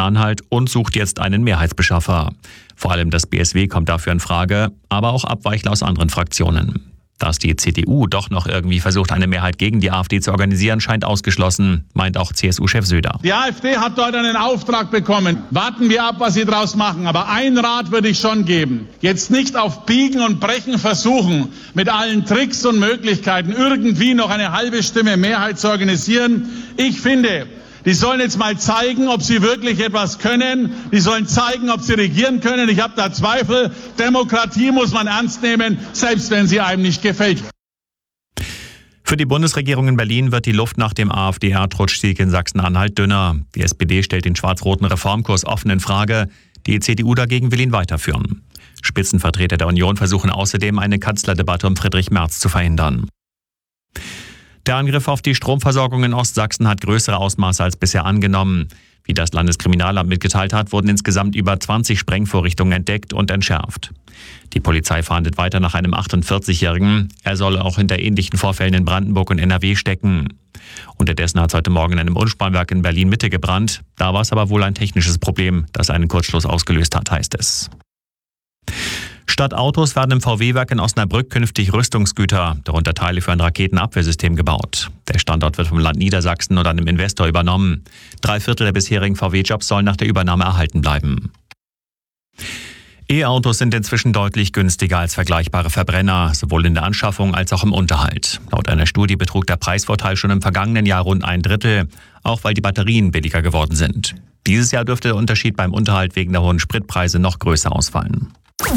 Sachsen-Anhalt und sucht jetzt einen Mehrheitsbeschaffer. Vor allem das BSW kommt dafür in Frage, aber auch Abweichler aus anderen Fraktionen. Dass die CDU doch noch irgendwie versucht, eine Mehrheit gegen die AfD zu organisieren, scheint ausgeschlossen, meint auch CSU-Chef Söder. Die AfD hat dort einen Auftrag bekommen. Warten wir ab, was sie daraus machen. Aber einen Rat würde ich schon geben. Jetzt nicht auf Biegen und Brechen versuchen, mit allen Tricks und Möglichkeiten irgendwie noch eine halbe Stimme Mehrheit zu organisieren. Ich finde, die sollen jetzt mal zeigen, ob sie wirklich etwas können. Die sollen zeigen, ob sie regieren können. Ich habe da Zweifel. Demokratie muss man ernst nehmen, selbst wenn sie einem nicht gefällt. Für die Bundesregierung in Berlin wird die Luft nach dem AfD-Erdrutschsieg in Sachsen-Anhalt dünner. Die SPD stellt den schwarz-roten Reformkurs offen in Frage. Die CDU dagegen will ihn weiterführen. Spitzenvertreter der Union versuchen außerdem, eine Kanzlerdebatte um Friedrich Merz zu verhindern. Der Angriff auf die Stromversorgung in Ostsachsen hat größere Ausmaße als bisher angenommen. Wie das Landeskriminalamt mitgeteilt hat, wurden insgesamt über 20 Sprengvorrichtungen entdeckt und entschärft. Die Polizei fahndet weiter nach einem 48-Jährigen. Er soll auch hinter ähnlichen Vorfällen in Brandenburg und NRW stecken. Unterdessen hat es heute Morgen in einem Umspannwerk in Berlin-Mitte gebrannt. Da war es aber wohl ein technisches Problem, das einen Kurzschluss ausgelöst hat, heißt es. Statt Autos werden im VW-Werk in Osnabrück künftig Rüstungsgüter, darunter Teile für ein Raketenabwehrsystem, gebaut. Der Standort wird vom Land Niedersachsen und einem Investor übernommen. 3/4 der bisherigen VW-Jobs sollen nach der Übernahme erhalten bleiben. E-Autos sind inzwischen deutlich günstiger als vergleichbare Verbrenner, sowohl in der Anschaffung als auch im Unterhalt. Laut einer Studie betrug der Preisvorteil schon im vergangenen Jahr rund 1/3, auch weil die Batterien billiger geworden sind. Dieses Jahr dürfte der Unterschied beim Unterhalt wegen der hohen Spritpreise noch größer ausfallen.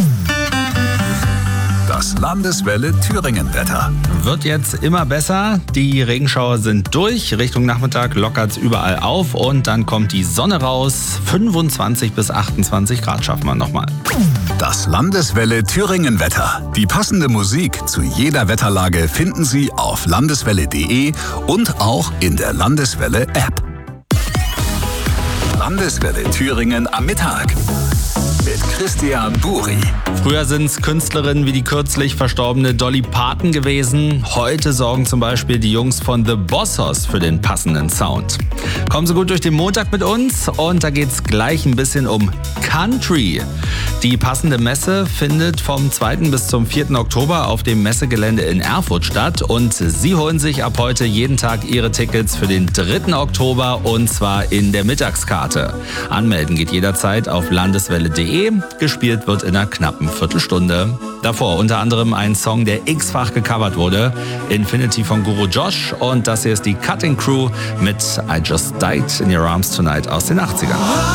Das Landeswelle Thüringen-Wetter. Wird jetzt immer besser. Die Regenschauer sind durch. Richtung Nachmittag lockert es überall auf und dann kommt die Sonne raus. 25 bis 28 Grad schaffen wir nochmal. Das Landeswelle Thüringen-Wetter. Die passende Musik zu jeder Wetterlage finden Sie auf landeswelle.de und auch in der Landeswelle-App. Landeswelle Thüringen am Mittag. Mit Christian Buri. Früher sind es Künstlerinnen wie die kürzlich verstorbene Dolly Parton gewesen. Heute sorgen zum Beispiel die Jungs von The Bossers für den passenden Sound. Kommen Sie gut durch den Montag mit uns und da geht es gleich ein bisschen um Country. Die passende Messe findet vom 2. bis zum 4. Oktober auf dem Messegelände in Erfurt statt und Sie holen sich ab heute jeden Tag Ihre Tickets für den 3. Oktober und zwar in der Mittagskarte. Anmelden geht jederzeit auf landeswelle.de. Gespielt wird in einer knappen Viertelstunde. Davor unter anderem ein Song, der x-fach gecovert wurde, Infinity von Guru Josh und das hier ist die Cutting Crew mit I Just Died in Your Arms Tonight aus den 80ern.